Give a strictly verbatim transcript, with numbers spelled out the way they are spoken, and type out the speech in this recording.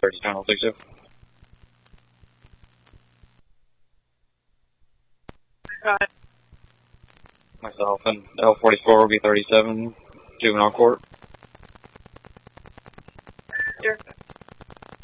thirty, Channel six two. Right. Myself and L forty-four will be thirty-seven, juvenile court.